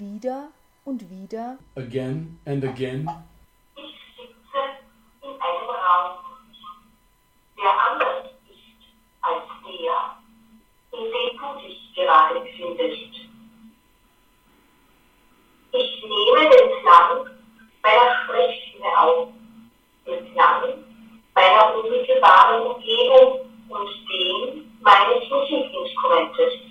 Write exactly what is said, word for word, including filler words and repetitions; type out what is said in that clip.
wieder und wieder. Again and again. Ich sitze in einem Raum, der anders ist als der, in dem du dich gerade befindest. Ich nehme den Klang meiner Sprechstimme auf, den Klang meiner unmittelbaren Umgebung und den meines Musikinstrumentes.